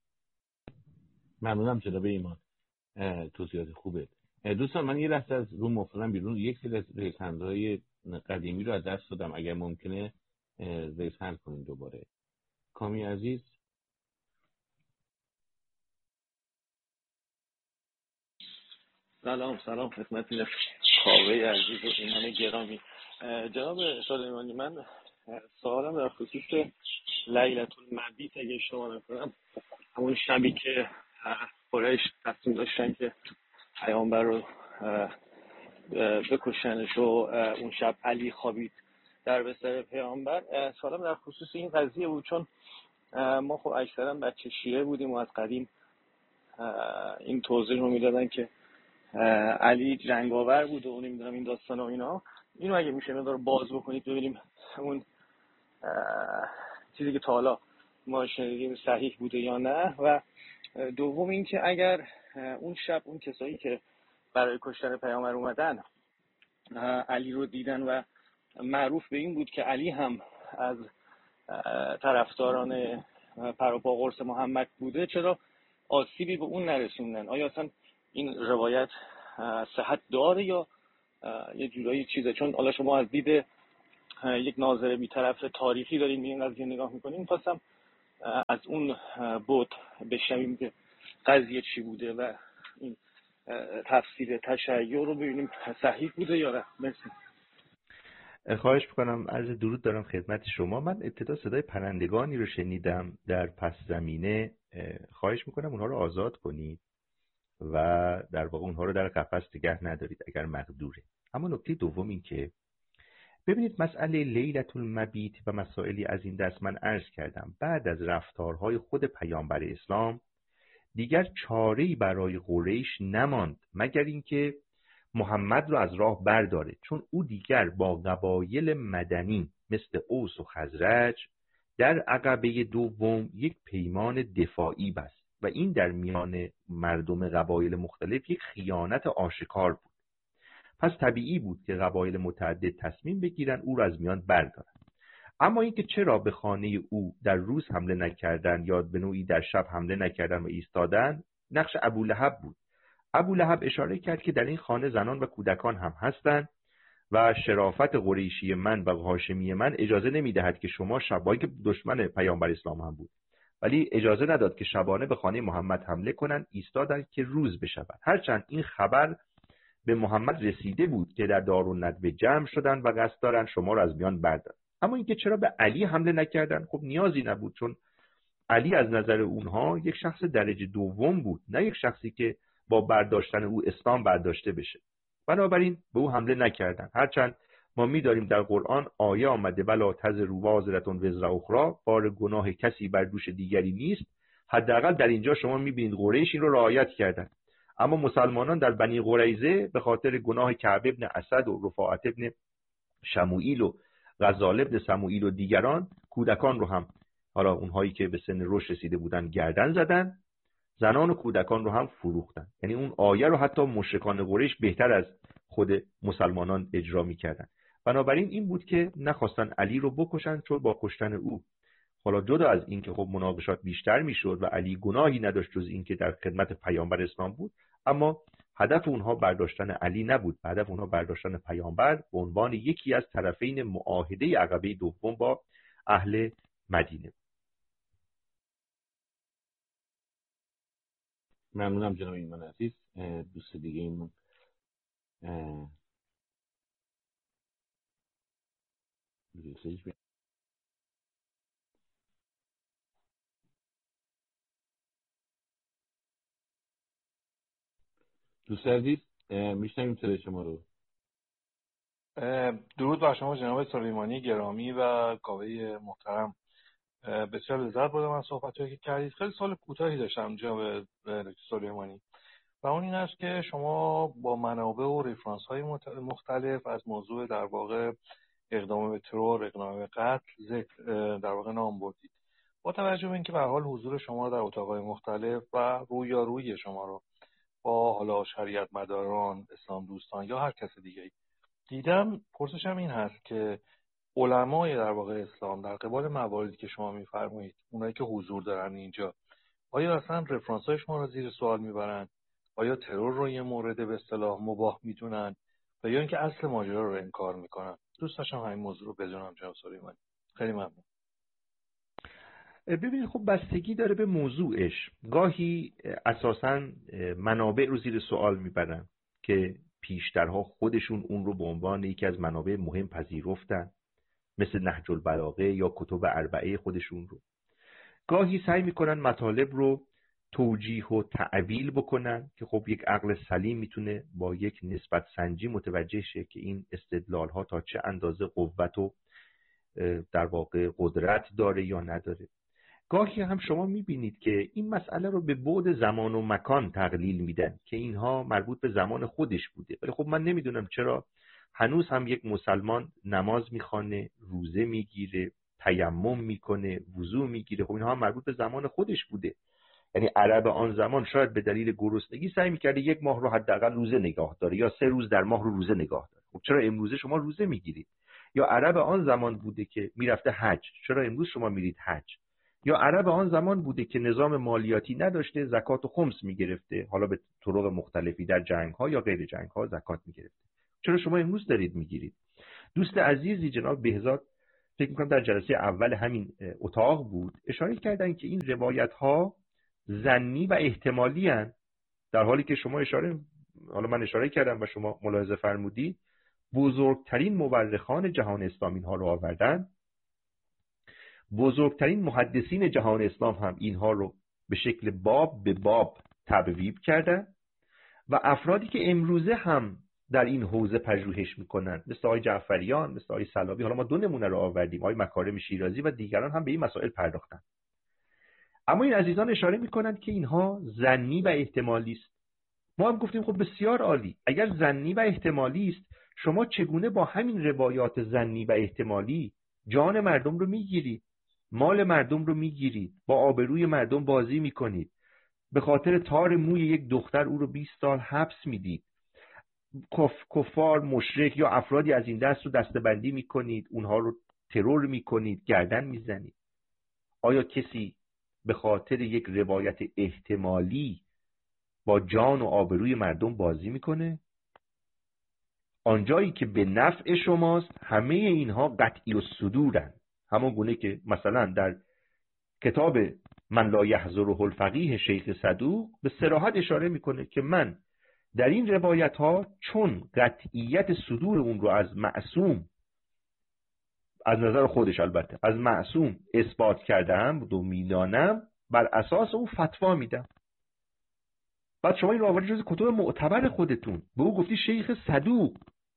S2: ممنونم جناب ایمان، توضیحات خوبه. دوستان من یه لحظه از روم افتادم بیرون، یک سری از ریسندهای قدیمی رو از دست دادم، اگر ممکنه ریسند کنیم دوباره. کامی عزیز.
S7: سلام سلام خدمت کاوه عزیز و ایمان گرامی. جناب سلیمانی، من سوالم در خصوص لیلة المبیت اگه اشتباه نکنم، همون شبی که قریش تصمیم داشتن که پیامبر رو بکشنش و اون شب علی خوابید در بستر پیامبر. سوالم در خصوص این قضیه بود، چون ما خب اکثرا بچه شیعه بودیم و از قدیم این توضیح رو میدادن که علی جنگاور بود و نمیدونم این داستان و اینا. اینو اگه میشه مقدار باز بکنید ببینیم اون چیزی که تا حالا ما شنیدیم صحیح بوده یا نه. و دوم این که اگر اون شب اون کسایی که برای کشتن پیامبر اومدن علی رو دیدن و معروف به این بود که علی هم از طرفداران پر و پا قرص محمد بوده چرا آسیبی به اون نرسوندن؟ آیا اصلا این روایت صحت داره یا یه جورایی چیزه؟ چون حالا شما از دید یک ناظر بی‌طرف تاریخی دارین به این قضیه نگاه میکنین. می‌خواستم از اون بود بشنویم که قضیه چی بوده و این تفسیر تشیع رو ببینیم صحیح بوده یا نه. مرسی.
S1: خواهش میکنم. عرض درود دارم خدمت شما. من ابتدا صدای پرندگانی رو شنیدم در پس زمینه. خواهش میکنم اونها رو آزاد کنید و در واقع اونها رو در قفس نگه ندارید اگر مقدوره. اما نکته دوم این که ببینید مسئله لیلة المبیت و مسائلی از این دست من عرض کردم. بعد از رفتارهای خود پیامبر اسلام دیگر چاره‌ای برای قریش نماند مگر اینکه محمد رو از راه برداره، چون او دیگر با قبایل مدنی مثل اوس و خزرج در عقبه دوم یک پیمان دفاعی بست و این در میان مردم قبایل مختلف یک خیانت آشکار بود. پس طبیعی بود که قبایل متعدد تصمیم بگیرن او را از میان بردارن. اما اینکه چرا به خانه او در روز حمله نکردن یا به نوعی در شب حمله نکردن و ایستادن، نقش ابولهب بود. ابولهب اشاره کرد که در این خانه زنان و کودکان هم هستند و شرافت قریشی من و هاشمی من اجازه نمیدهد که شما شبایی که دشمن پیامبر اسلام هم بود ولی اجازه نداد که شبانه به خانه محمد حمله کنن، ایستادن که روز بشود. هرچند این خبر به محمد رسیده بود که در دارالندوه جمع شدن و قصد دارن شما را از میان بردارن. اما اینکه چرا به علی حمله نکردن، خب نیازی نبود، چون علی از نظر اونها یک شخص درجه دوم بود، نه یک شخصی که با برداشتن او اسلام برداشته بشه. بنابراین به او حمله نکردن. هرچند ما می‌داریم در قرآن آیه آمده ولا تزر وازرة وزر اخری، بار گناه کسی بر دوش دیگری نیست. حداقل در اینجا شما می‌بینید قریش این رو رعایت کردن. اما مسلمانان در بنی قریظه به خاطر گناه کعب ابن اسد و رفاعت ابن شموئیل و غزال ابن سموئیل و دیگران کودکان رو هم، حالا اونهایی که به سن رشد رسیده بودن، گردن زدن، زنان و کودکان رو هم فروختن. یعنی اون آیه رو حتی مشرکان قریش بهتر از خود مسلمانان اجرا می‌کردن. بنابراین این بود که نخواستن علی رو بکشن، چون با کشتن او، حالا جدا از این که خب مناقشات بیشتر میشد و علی گناهی نداشت جز این که در خدمت پیامبر اسلام بود، اما هدف اونها برداشتن علی نبود. هدف اونها برداشتن پیامبر به عنوان یکی از طرفین معاهده عقبه دوم با اهل مدینه.
S2: ممنونم جناب ایمان عزیز. دوست دیگه ایمون دوست عزیز میشنویم صدای شما رو.
S8: درود بر شما جناب سلیمانی گرامی و کاوه محترم. بسیار لذت بردم از صحبتایی که کردید. خیلی سوال کوتاهی داشتم جناب سلیمانی و اون این است که شما با منابع و ریفرانس های مختلف از موضوع در واقع اقدام به ترور، اقدام به قتل ذکر در واقع نام بردید. با توجه به اینکه به هر حال حضور شما در اتاق‌های مختلف و رویارویی شما رو با حالا شریعت مداران، اسلام دوستان یا هر کس دیگه‌ای دیدم، پرسشم این هست که علمای در واقع اسلام در قبال مواردی که شما می‌فرمایید، اونایی که حضور دارن اینجا، آیا اصلا رفرانس‌های شما رو زیر سوال میبرن؟ آیا ترور رو یه مورد به اصطلاح مباح میدونن و یا اینکه اصل ماجرا رو انکار میکنن؟ دوست داشتم همین موضوع رو بدونم جناب سلیمانی. خیلی ممنون.
S1: ببینید خب بستگی داره به موضوعش. گاهی اساساً منابع رو زیر سوال میبرن که پیشترها خودشون اون رو به عنوان یکی از منابع مهم پذیرفتن، مثل نهج البلاغه یا کتب اربعه خودشون رو. گاهی سعی میکنن مطالب رو توجیه و تعویل بکنن که خب یک عقل سلیم میتونه با یک نسبت سنجی متوجه شه که این استدلال ها تا چه اندازه قوت و در واقع قدرت داره یا نداره. گاهی هم شما میبینید که این مسئله رو به بعد زمان و مکان تقلیل میدن که اینها مربوط به زمان خودش بوده، ولی خب من نمیدونم چرا هنوز هم یک مسلمان نماز میخوانه، روزه میگیره، تیمم میکنه، وضو میگیره. خب اینها هم مربوط به زمان خودش بوده. یعنی عرب آن زمان شاید به دلیل گرسنگی سعی میکرده یک ماه رو حداقل روزه نگاه داره یا سه روز در ماه رو روزه نگاه داره. خب چرا امروزه شما روزه میگیرید؟ یا عرب آن زمان بوده که میرفته حج، چرا امروز شما میرید حج؟ یا عرب آن زمان بوده که نظام مالیاتی نداشته، زکات و خمس میگرفته، حالا به طرق مختلفی در جنگ ها یا غیر جنگ ها زکات میگرفته. چرا شما امروز دارید میگیرید؟ دوست عزیزی جناب بهزاد فکر میکنم در جلسه اول همین اتاق بود، اشاره کردن که این روایت ها ظنی و احتمالی هستند، در حالی که شما اشاره حالا من اشاره کردم و شما ملاحظه فرمودید بزرگترین مورخان جهان اسلام اینها رو آوردن، بزرگترین محدثین جهان اسلام هم اینها رو به شکل باب به باب تبویب کردن و افرادی که امروزه هم در این حوزه پژوهش میکنن مثل آقای جعفریان، مثل آقای سلابی، حالا ما دو نمونه رو آوردیم، آقای مکارم شیرازی و دیگران هم به این مسائل پرداختن. اما این عزیزان اشاره میکنند که اینها ظنی و احتمالی است. ما هم گفتیم خب بسیار عالی، اگر ظنی و احتمالی است شما چگونه با همین روایات ظنی و احتمالی جان مردم رو میگیرید، مال مردم رو میگیرید، با آبروی مردم بازی میکنید، به خاطر تار موی یک دختر او رو بیست سال حبس میدید، کف، کفار، مشرک یا افرادی از این دست رو دسته‌بندی میکنید، اونها رو ترور میکنید، گردن میزنید. آیا کسی به خاطر یک روایت احتمالی با جان و آبروی مردم بازی میکنه؟ آنجایی که به نفع شماست همه اینها قطعی الصدورن، همون گونه که مثلا در کتاب من لا یحضره الفقیه شیخ صدوق به صراحت اشاره میکنه که من در این روایت ها چون قطعیت صدور اون رو از معصوم، از نظر خودش البته، از معصوم اثبات کردم و میدانم، بر اساس اون فتوا میدم. بعد شما این رو آوردید جز کتب معتبر خودتون، به او گفتی شیخ صدوق.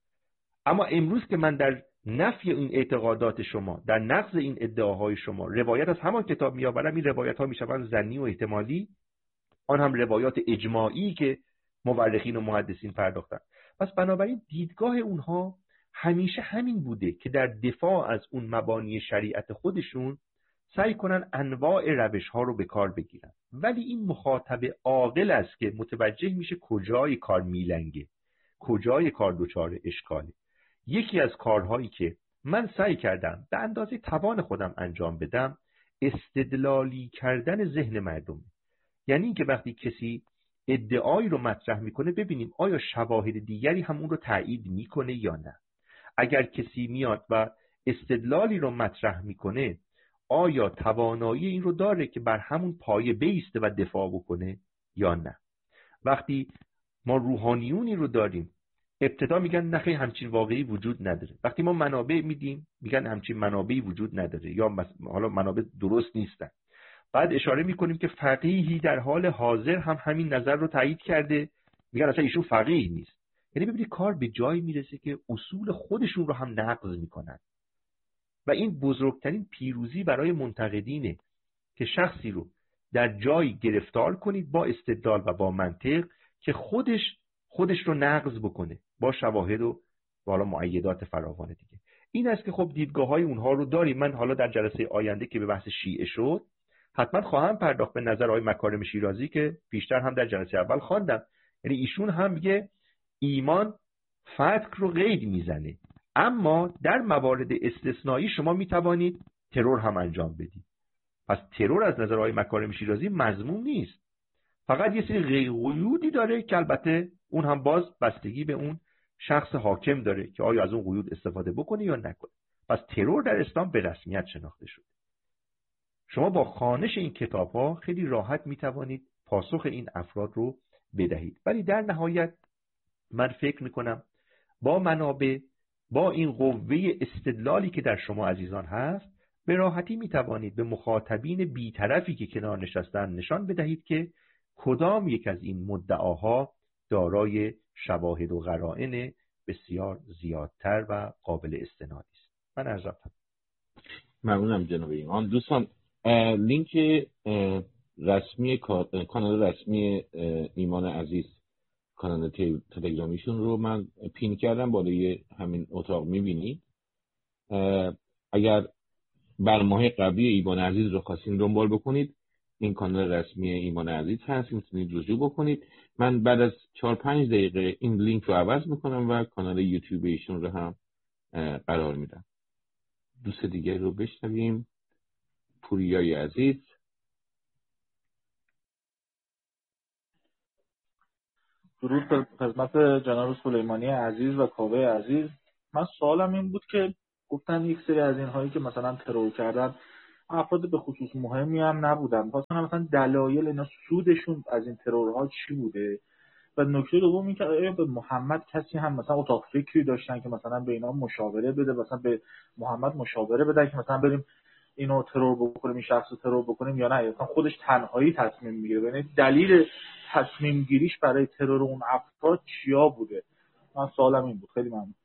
S1: اما امروز که من در نفی این اعتقادات شما، در نقض این ادعاهای شما روایت از همان کتاب میآورم، این روایت ها میشوند ظنی و احتمالی، آن هم روایات اجماعی که مورخین و محدثین پرداختن. پس بنابراین دیدگاه اونها همیشه همین بوده که در دفاع از اون مبانی شریعت خودشون سعی کنن انواع روش ها رو به کار بگیرن. ولی این مخاطب عاقل است که متوجه میشه کجای کار میلنگه، کجای کار دچار اشکاله. یکی از کارهایی که من سعی کردم به اندازه توان خودم انجام بدم استدلالی کردن ذهن مردم، یعنی اینکه وقتی کسی ادعایی رو مطرح میکنه ببینیم آیا شواهد دیگری هم اون رو تایید میکنه یا نه. اگر کسی میاد و استدلالی رو مطرح میکنه آیا توانایی این رو داره که بر همون پایه بیسته و دفاع بکنه یا نه. وقتی ما روحانیونی رو داریم ابتدا میگن نخی همچین واقعی وجود نداره، وقتی ما منابع میدیم میگن همچین منابعی وجود نداره یا حالا منابع درست نیستن. بعد اشاره میکنیم که فقیهی در حال حاضر هم همین نظر رو تایید کرده، میگن اصلا ایشون فقیه نیست. یعنی ببینید کار به جایی میرسه که اصول خودشون رو هم نقض میکنن و این بزرگترین پیروزی برای منتقدینه که شخصی رو در جایی گرفتار کنید با استدلال و با منطق که خودش خودش رو نقض بکنه با شواهد و حالا مؤیدات فراوان دیگه. این است که خب دیدگاه‌های اونها رو داریم. من حالا در جلسه آینده که به بحث شیعه شد حتما خواهم پرداخت به نظر آقای مکارم شیرازی که پیشتر هم در جلسه اول خواندم. یعنی ایشون هم میگه ایمان فتق رو قید میزنه، اما در موارد استثنایی شما میتوانید ترور هم انجام بدید. پس ترور از نظر آقای مکارم شیرازی مذموم نیست، فقط یه سری قیودی داره که البته اون هم باز بستگی به اون شخص حاکم داره که آیا از اون قیود استفاده بکنه یا نکنه. پس ترور در اسلام به رسمیت شناخته شده. شما با خوانش این کتاب‌ها خیلی راحت میتوانید پاسخ این افراد رو بدهید. ولی در نهایت من فکر میکنم با منابع، با این قوه استدلالی که در شما عزیزان هست، به راحتی میتوانید به مخاطبین بی‌طرفی که کنار نشستن نشان بدهید که کدام یک از این مدعاها دارای شواهد و قرائن بسیار زیادتر و قابل استنادی است. من عرض افراد.
S2: ممنونم جناب ایمان. دوستان لینک رسمی کانال رسمی ایمان عزیز، کانال تلگرامیشون رو من پین کردم بالای همین اتاق میبینید. اگر برنامه‌های قبلی ایمان عزیز رو خواستین دنبال بکنید این کانال رسمی ایمان عزیز هست، میتونید رجوع بکنید. من بعد از چهار پنج دقیقه این لینک رو عوض میکنم و کانال یوتیوب ایشون رو هم قرار میدم. دوست دیگه رو بشنویم. پوریای عزیز.
S8: درود خدمت جناب سلیمانی عزیز و کاوه عزیز. من سوالم این بود که گفتن یک سری از اینهایی که مثلا ترور کردن افراد به خصوص مهمی هم نبودن، خواستن مثلا دلایل اینا سودشون از این ترورها چی بوده. و نکته دوم این که آیا به محمد کسی هم مثلا اتاق فکری داشتن که مثلا به اینا مشاوره بده، مثلا به محمد مشاوره بده که مثلا بریم اینو ترور بکنیم، این شخص رو ترور بکنیم یا نه، مثلا خودش تنهایی تصمیم میگیره. یعنی دلیل تصمیم گیریش برای ترور اون افراد چیا بوده؟ من سوالم این بود. خیلی ممنون.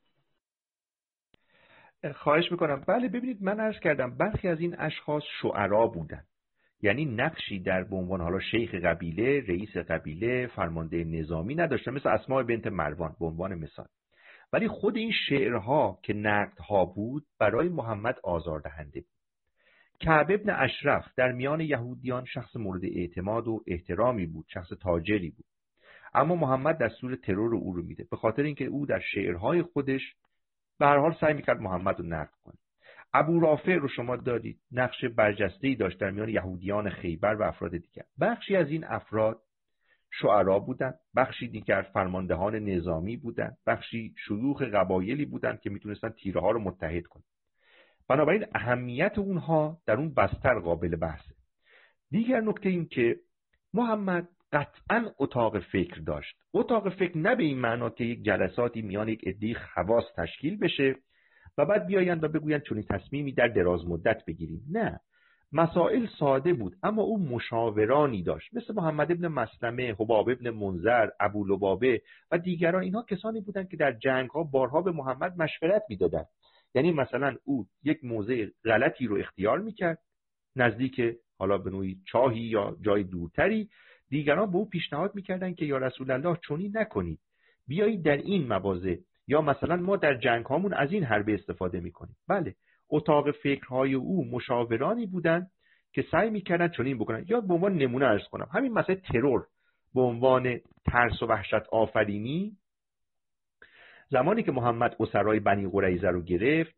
S1: خواهش میکنم. بله ببینید، من عرض کردم برخی از این اشخاص شعرا بودن، یعنی نقشی در به عنوان حالا شیخ قبیله، رئیس قبیله، فرمانده نظامی نداشتن، مثل اسماء بنت مروان به عنوان مثال. ولی خود این شعرها که نقدها بود برای محمد آزاردهنده بود. کعب ابن اشرف در میان یهودیان شخص مورد اعتماد و احترامی بود، شخص تاجری بود، اما محمد دستور ترور او رو میده به خاطر اینکه او در شعرهای خودش به هر حال سعی میکرد محمد رو نقد کنه. ابو رافع رو شما دارید، نقش برجسته‌ای داشت در میان یهودیان خیبر و افراد دیگر. بخشی از این افراد شعرا بودند، بخشی دیگر فرماندهان نظامی بودند، بخشی شیوخ قبایلی بودند که میتونستن تیره ها رو متحد کنند. بنابراین اهمیت اونها در اون بستر قابل بحثه. دیگر نکته این که محمد قطعاً اتاق فکر داشت. اتاق فکر نه به این معنا که یک جلساتی میان یک عده خواص تشکیل بشه و بعد بیایند و بگویند چون این تصمیمی در دراز مدت بگیریم. نه، مسائل ساده بود، اما او مشاورانی داشت مثل محمد ابن مسلمه، حباب ابن منذر، ابو لبابه و دیگران. اینها کسانی بودند که در جنگ‌ها بارها به محمد مشورت می‌دادند. یعنی مثلا او یک موضع غلطی رو اختیار می‌کرد نزدیک حالا به نوعی چاهی یا جای دورتری، دیگران به او پیشنهاد می‌کردند که یا رسول الله چونی نکنید، بیایید در این مواضع، یا مثلا ما در جنگ هامون از این حربه استفاده میکنیم. بله، اتاق فکرهای او مشاورانی بودند که سعی میکردن چنین بکنن. یا به عنوان نمونه عرض کنم همین مسئله ترور به عنوان ترس و وحشت آفرینی، زمانی که محمد اسرای بنی قریظه رو گرفت،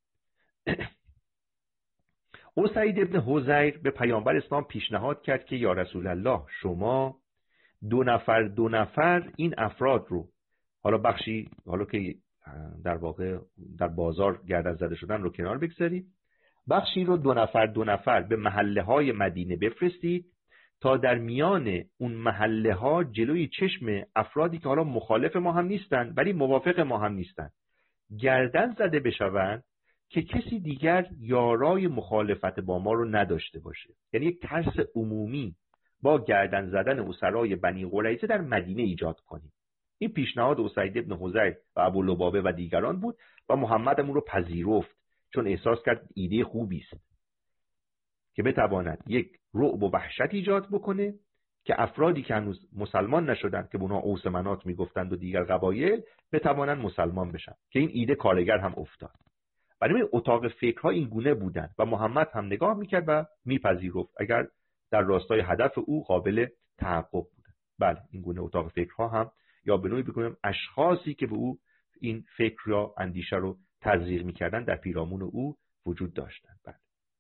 S1: اسید ابن حضیر به پیامبر اسلام پیشنهاد کرد که یا رسول الله شما دو نفر دو نفر این افراد رو، حالا بخشی حالا که در واقع در بازار گردن زده شدن رو کنار بگذارید، بخشی رو دو نفر دو نفر به محله های مدینه بفرستید تا در میان اون محله ها جلوی چشم افرادی که حالا مخالف ما هم نیستن ولی موافق ما هم نیستن گردن زده بشوند که کسی دیگر یارای مخالفت با ما رو نداشته باشه. یعنی یک ترس عمومی با گردن زدن اسرای بنی قریظه در مدینه ایجاد کنیم. این پیشنهاد اسید ابن حضیر و ابو لبابه و دیگران بود و محمد اون رو پذیرفت، چون احساس کرد ایده خوبی است که بتواند یک رعب و وحشت ایجاد بکنه که افرادی که هنوز مسلمان نشدند که به اونها اوس منات میگفتند و دیگر قبایل بتوانند مسلمان بشن، که این ایده کارگر هم افتاد. برای اتاق فکرها این گونه بودند و محمد هم نگاه میکرد و میپذیرفت اگر در راستای هدف او قابل تحقق بود. بله، این گونه اتاق فکرها هم یا به نوعی بگویم اشخاصی که به او این فکر یا اندیشه رو تزریق میکردن در پیرامون او وجود داشتند. بله.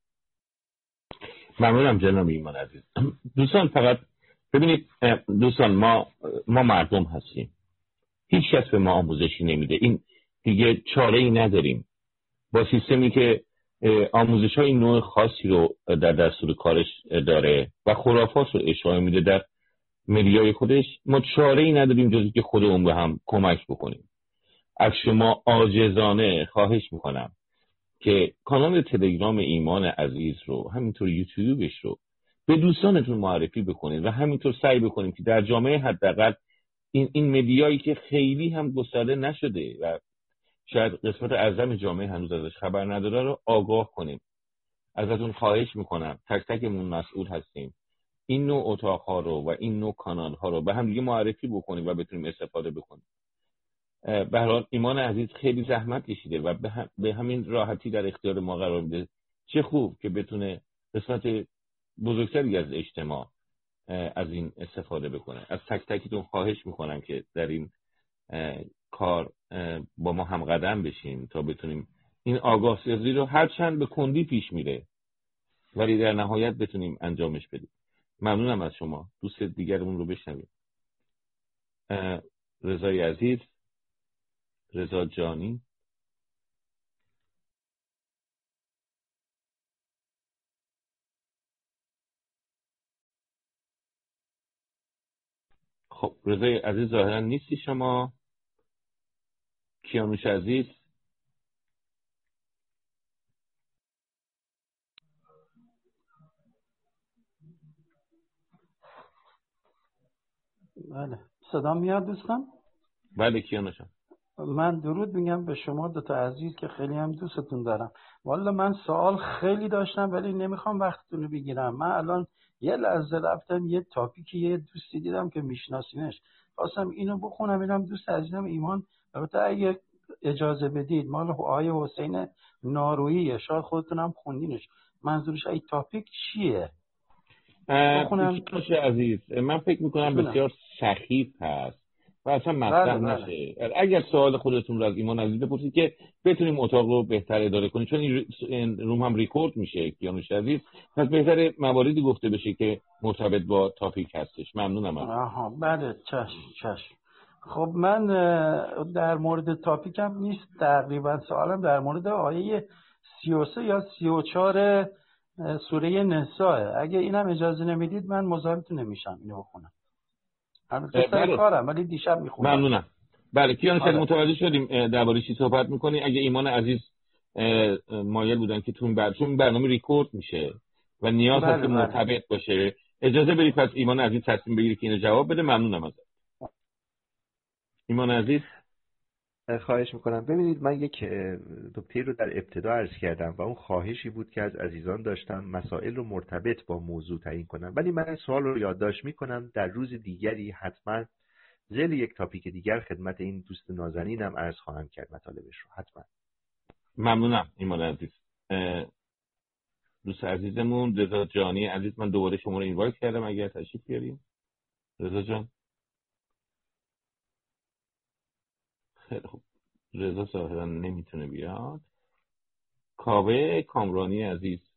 S2: ممنونم جناب ایمان عزیز. دوستان فقط ببینید، دوستان ما ما مردم هستیم، هیچ کس به ما آموزشی نمیده، این دیگه چاره ای نداریم. با سیستمی که آموزش های نوع خاصی رو در دستور کارش داره و خرافات رو اشاره میده در مدیای خودش، ما چاره ای نداریم جز که خودمون به هم کمک بکنیم. از شما عاجزانه خواهش میکنم که کانال تلگرام ایمان عزیز رو، همینطور یوتیوبش رو به دوستانتون معرفی بکنید و همینطور سعی بکنیم که در جامعه حداقل این این مدیایی که خیلی هم گسترده نشده و شاید قسمت اعظم جامعه هنوز ازش خبر نداره رو آگاه کنیم. ازتون خواهش میکنم، تک تکمون مسئول هستیم، این نوع اتاق‌ها رو و این نوع کانال‌ها رو به هم دیگه معرفی بکنیم و بتونیم استفاده بکنیم. به هر حال ایمان عزیز خیلی زحمت کشیده و به, هم، به همین راحتی در اختیار ما قرار میده. چه خوب که بتونه قسمت بزرگتری از اجتماع از این استفاده بکنه. از تک تکیتون خواهش میکنم که در این کار با ما هم قدم بشین تا بتونیم این آگاه سازی رو، هرچند به کندی پیش میره ولی در نهایت بتونیم انجامش بدیم. ممنونم از شما. دوست دیگرمون رو بشنویم. رضای عزیز، رضا جانی. خب رضای عزیز ظاهرا نیستی شما. کیانوش عزیز.
S9: بله صدا میاد دوستان؟
S2: بله کیانوش.
S9: من درود میگم به شما دو تا عزیز که خیلی هم دوستتون دارم. والا من سوال خیلی داشتم ولی نمیخوام وقتتون رو بگیرم. من الان یه لحظه رفتم یه تاپیکی یه دوستی دیدم که میشناسینش، خواستم اینو بخونم. اینم دوست عزیزم ایمان، البته اگه اجازه بدید مال آقای حسین نارویی، شاید خودتونم خوندینش. منظورش این تاپیک چیه؟
S2: بخونم عزیز. من فکر میکنم بسیار سخیف هست و اصلا مطرح
S9: بله
S2: نشه. بله. اگر سوال خودتون رو از ایمان عزیز بپرسید که بتونیم اتاق رو بهتر اداره کنیم، چون این روم هم ریکورد میشه کیانوش عزیز، پس بهتره مواردی گفته بشه که مرتبط با تاپیک هستش. ممنونم.
S9: آها بله چشم چشم. خب من در مورد تاپیکم نیست، تقریبا سوالم در مورد آیه سی و سه یا سی و چهار سوره نساء. اگه اینم اجازه نمیدید من مزاحمتون نمیشم اینو بخونم. البته سر کارم ولی دیشب میخونم.
S2: ممنونم. بله کیانوش آره. متوجه شدیم درباره چی صحبت میکنی. اگه ایمان عزیز مایل بودن که تو این برنامه ریکورد میشه و نیاز هست که مرتبط باشه، اجازه بدید پس ایمان عزیز تصمیم بگیره که اینو جواب بده. ممنونم ازت. ایمان عزیز
S1: خواهش میکنم. ببینید من یک نکته رو در ابتدا عرض کردم و اون خواهشی بود که از عزیزان داشتم مسائل رو مرتبط با موضوع تعیین کنم، ولی من این سوال رو یادداشت میکنم در روز دیگری حتما ذیل یک تاپیک دیگر خدمت این دوست نازنینم عرض خواهم کرد مطالبش رو. حتما.
S2: ممنونم ایمان عزیز. دوست عزیزمون رضا جانی عزیز، من دوباره شما رو اینوایت کردم اگر تشریف بیاریم. رضا جان. خیلی خوب. رضا ظاهرا نمیتونه بیاد. کاوه کامرانی عزیز